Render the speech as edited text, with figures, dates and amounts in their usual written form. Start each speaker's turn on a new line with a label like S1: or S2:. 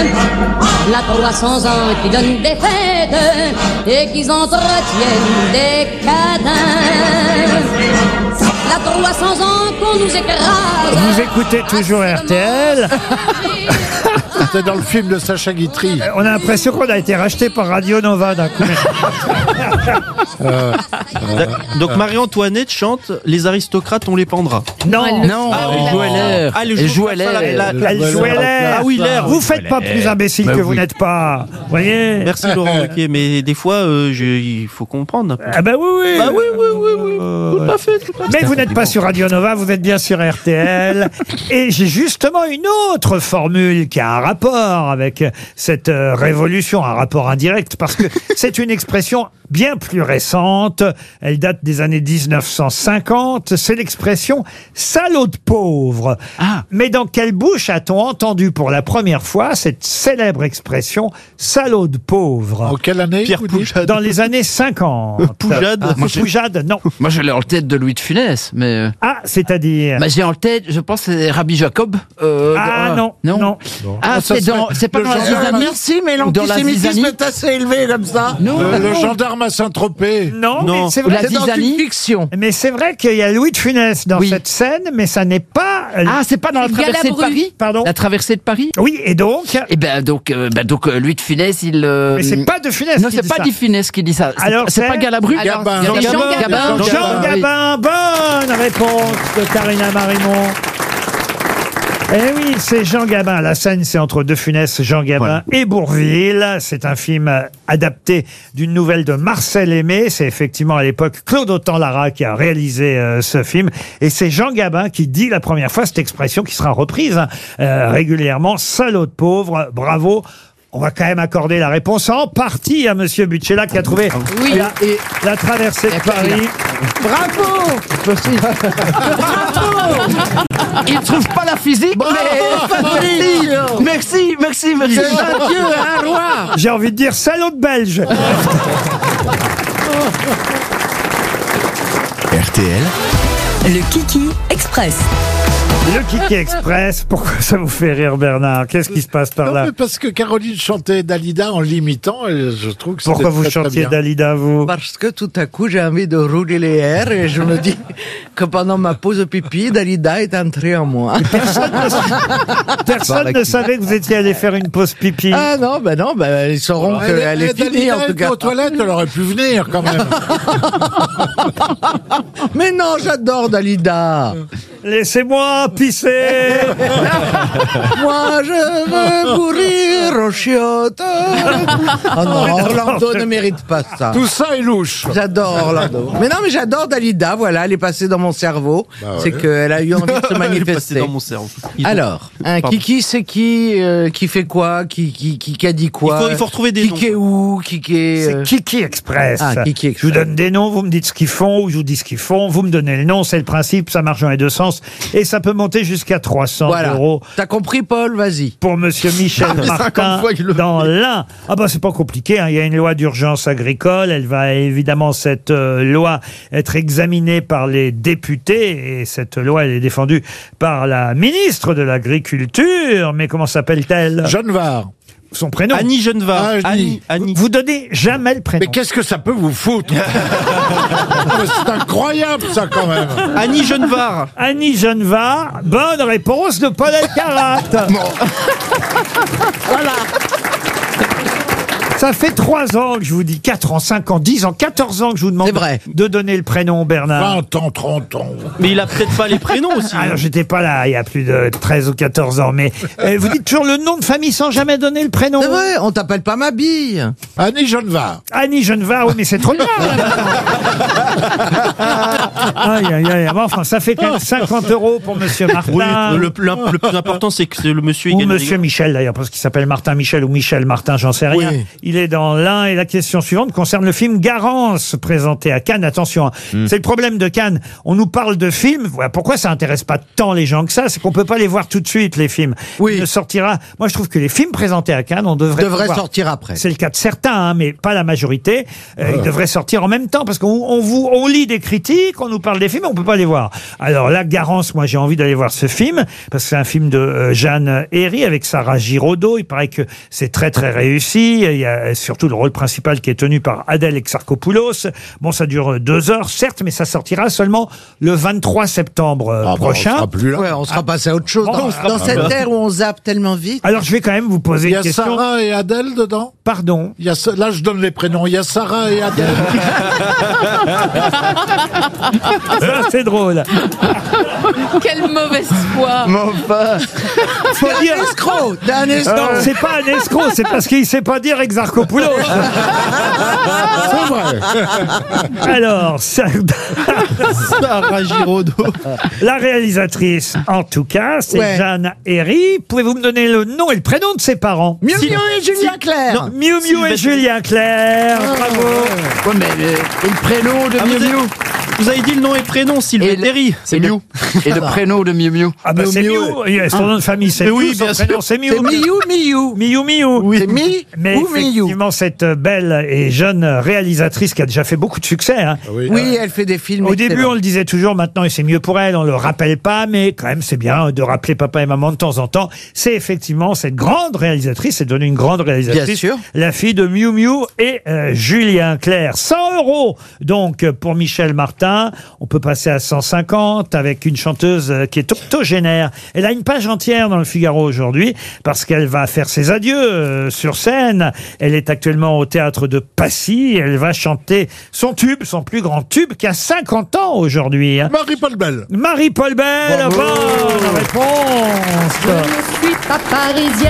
S1: La 300 ans qui donne des fêtes et qui entretiennent des cadins. La 300 ans qu'on nous écrase.
S2: Vous écoutez toujours RTL.
S3: C'est dans le film de Sacha Guitry.
S2: On a l'impression qu'on a été racheté par Radio Nova d'un coup.
S4: Donc Marie-Antoinette chante « Les aristocrates, on les pendra ».
S2: Non,
S5: Non, elle joue à l'air.
S4: Ah,
S5: Elle joue à l'air.
S2: elle jouait l'air.
S4: Ah oui, l'air.
S2: Vous faites pas plus imbécile que vous n'êtes pas. Vous voyez.
S4: Merci Laurent Ruquier, mais des fois, il faut comprendre un peu.
S2: Ah bah oui.
S4: Ah oui. Tout à fait.
S2: Mais vous n'êtes pas sur Radio Nova, vous êtes bien sur RTL. Et j'ai justement une autre formule qui a un rapport avec cette révolution, un rapport indirect, parce que c'est une expression bien plus récente. Elle date des années 1950. C'est l'expression « salaud de pauvre ». Mais dans quelle bouche a-t-on entendu pour la première fois cette célèbre expression « salaud de pauvre »
S3: En quelle année
S4: Pierre
S3: vous dites
S4: Poujade.
S2: dans les années 50.
S4: Poujade.
S2: Poujade, non.
S5: Moi, je l'ai en tête de Louis de Funès, mais...
S2: Ah, c'est-à-dire...
S5: J'ai en tête, je pense, c'est Rabbi Jacob.
S2: non.
S5: Ah,
S3: ça
S5: c'est pas dans la zizanie.
S6: Merci, mais
S5: Dans la
S6: l'antisémitisme
S5: zizanie.
S6: est assez élevé comme ça.
S3: Le gendarme à Saint-Tropez.
S2: Non,
S4: Non.
S2: mais c'est
S5: La
S2: vrai.
S6: C'est dans une
S5: zizanie.
S6: fiction.
S2: Mais c'est vrai qu'il y a Louis de Funès dans
S5: Oui.
S2: cette scène, mais ça n'est pas...
S5: Ah, c'est pas dans la traversée de
S1: Galabru.
S5: Paris.
S2: Pardon.
S5: La traversée de Paris.
S2: Oui, et donc...
S5: Eh ben donc Louis de Funès, il.
S2: Mais c'est pas de Funès
S5: Non,
S2: qui
S5: c'est
S2: dit
S5: pas
S2: ça.
S5: Louis de Funès qui dit ça.
S2: Alors,
S5: C'est pas Galabru.
S1: Alors,
S3: Gabin.
S1: c'est Jean Gabin.
S2: Jean
S5: oui.
S2: Gabin, bonne réponse de Karina Marimont. Eh oui, c'est Jean Gabin. La scène, c'est entre De Funès, Jean Gabin et Bourvil. C'est un film adapté d'une nouvelle de Marcel Aimé. C'est effectivement à l'époque Claude Autant-Lara qui a réalisé ce film. Et c'est Jean Gabin qui dit la première fois cette expression qui sera reprise régulièrement. Salaud de pauvre. Bravo. On va quand même accorder la réponse en partie à Monsieur Butchella qui a trouvé la traversée de Paris.
S6: Bravo.
S5: Il trouve pas la physique, mais merci.
S6: C'est un dieu, un roi.
S2: J'ai envie de dire salaud de Belge.
S7: RTL,
S8: Le Kiki Express.
S2: Le Kiki Express, pourquoi ça vous fait rire Bernard? Qu'est-ce qui se passe par
S3: Non,
S2: là?
S3: mais parce que Caroline chantait Dalida en l'imitant et je trouve que c'était
S2: Pourquoi vous
S3: très, très
S2: chantiez
S3: bien.
S2: Dalida, vous?
S6: Parce que tout à coup, j'ai envie de rouler les airs et je me dis que pendant ma pause pipi, Dalida est entrée en moi.
S2: Personne ne savait que vous étiez allé faire une pause pipi.
S6: Ah non, ils sauront qu'elle est finie en tout
S3: était
S6: cas.
S3: aux toilettes, elle aurait pu venir quand même.
S6: Mais non, j'adore Dalida.
S2: Laissez-moi pisser.
S6: Moi, je veux mourir aux chiottes. Oh non, Orlando ne mérite pas ça.
S3: Tout ça est louche.
S6: J'adore Orlando. Mais non, mais j'adore Dalida, voilà, elle est passée dans mon cerveau. C'est qu'elle a eu envie de se
S4: Elle est passée
S6: manifester.
S4: dans mon cerveau.
S6: Alors, Kiki, c'est qui fait quoi qui a dit quoi
S4: Il faut retrouver des noms.
S6: Qui est où Qui est...
S2: C'est Kiki Express.
S6: Ah, Kiki Express.
S2: Je vous donne des noms, vous me dites ce qu'ils font, ou je vous dis ce qu'ils font, vous me donnez le nom, c'est le principe, ça marche dans les deux sens, et ça peut monter jusqu'à 300
S6: Voilà.
S2: euros.
S6: T'as compris, Paul? Vas-y.
S2: Pour Monsieur Michel Martin dans l'Ain. Ah bah c'est pas compliqué, hein. Il y a une loi d'urgence agricole, elle va évidemment cette loi être examinée par les députés et cette loi elle est défendue par la ministre de l'Agriculture, mais comment s'appelle-t-elle?
S3: Jeanne Var.
S2: Son prénom.
S4: Annie Genevard.
S3: Ah,
S4: Annie.
S2: Vous donnez jamais le prénom.
S3: Mais qu'est-ce que ça peut vous foutre? C'est incroyable ça quand même.
S4: Annie Genevard.
S2: Annie Genevard, bonne réponse de Paul Elkarat. Voilà. Ça fait 3 ans que je vous dis, 4 ans, 5 ans, 10 ans, 14 ans que je vous demande
S6: C'est vrai.
S2: de donner le prénom, Bernard.
S3: 20 ans, 30 ans.
S4: Mais il a peut-être pas les prénoms aussi.
S2: Alors, j'étais pas là il y a plus de 13 ou 14 ans, mais vous dites toujours le nom de famille sans jamais donner le prénom.
S6: C'est vrai, on t'appelle pas ma bille.
S3: Annie Jeanne Var.
S2: Annie Genevard, oui, mais c'est trop tard. Aïe, aïe, aïe. Bon, enfin, ça fait quand même 50 euros pour Monsieur Martin.
S4: Oui, le plus important, c'est que c'est le monsieur
S2: Ou
S4: gagne
S2: Monsieur Michel, d'ailleurs, parce qu'il s'appelle Martin Michel ou Michel Martin, j'en sais rien.
S3: Oui.
S2: Il il est dans l'Ain. Et la question suivante concerne le film Garance, présenté à Cannes. Attention, c'est le problème de Cannes. On nous parle de films. Voilà, pourquoi ça intéresse pas tant les gens que ça? C'est qu'on peut pas les voir tout de suite, les films.
S6: Oui.
S2: Il ne sortira. Moi, je trouve que les films présentés à Cannes, on devrait voir.
S6: sortir après.
S2: C'est le cas de certains, hein, mais pas la majorité. Ils devraient sortir en même temps parce on lit des critiques, on nous parle des films, on peut pas les voir. Alors là, Garance, moi j'ai envie d'aller voir ce film parce que c'est un film de Jeanne Herry avec Sarah Giraudot. Il paraît que c'est très très réussi. Il y a surtout le rôle principal qui est tenu par Adèle Exarchopoulos. Bon, ça dure 2 heures, certes, mais ça sortira seulement le 23 septembre prochain.
S3: On sera plus là.
S6: Ouais, on sera passé à autre chose.
S2: Bon,
S6: Dans cette ère où on zappe tellement vite.
S2: Alors je vais quand même vous poser
S3: Il y
S2: une
S3: a
S2: question.
S3: Sarah et Adèle dedans.
S2: Pardon.
S3: Il y a, là, je donne les prénoms. Il y a Sarah et Adèle.
S2: Ça, c'est drôle.
S7: Quelle mauvaise foi.
S2: Faut dire.
S6: Escroc, t'es un escroc.
S2: Non, c'est pas un escroc, c'est parce qu'il sait pas dire Exarchopoulos.
S3: C'est vrai.
S2: Alors,
S4: Sarah Giraudot.
S2: la réalisatrice, en tout cas, c'est
S6: Ouais.
S2: Jeanne Herry. Pouvez-vous me donner le nom et le prénom de ses parents?
S6: Miu Miu et Julien Clerc.
S2: Miu Miu et Julien Clerc. Bravo.
S5: Ouais, mais et le prénom de
S4: Ah,
S5: Miu Miu.
S4: Vous avez dit le nom et prénom, Sylvain
S5: Et le-
S4: Terry. C'est mieux.
S5: Et le prénom de Miu Miu.
S2: Ah bah
S6: Miu
S2: c'est
S6: Miu.
S2: Miu. Son nom de famille, c'est
S4: Mais
S2: Miu.
S4: oui,
S2: Son
S4: bien
S2: prénom,
S4: sûr.
S2: c'est Miu.
S6: C'est Miu Miu.
S2: Miu Miu.
S6: C'est Mi
S2: Mais
S6: ou Miu.
S2: effectivement, cette belle et jeune réalisatrice qui a déjà fait beaucoup de succès, hein.
S6: Oui, elle fait des films.
S2: Au début,
S6: excellents.
S2: on le disait toujours, maintenant, et c'est mieux pour elle, on le rappelle pas, mais quand même, c'est bien de rappeler papa et maman de temps en temps. C'est effectivement cette grande réalisatrice, c'est devenu une grande réalisatrice.
S6: Bien sûr.
S2: La fille de Miu Miu et Julien Clerc. 100 €, donc, pour Michel Martin. On peut passer à 150 avec une chanteuse qui est octogénaire. Elle a une page entière dans le Figaro aujourd'hui parce qu'elle va faire ses adieux sur scène. Elle est actuellement au théâtre de Passy. Elle va chanter son tube, son plus grand tube, qui a 50 ans aujourd'hui. Hein.
S3: Marie-Paul Bell.
S2: Marie-Paul Bell, bonne réponse.
S1: Je ne suis pas parisienne.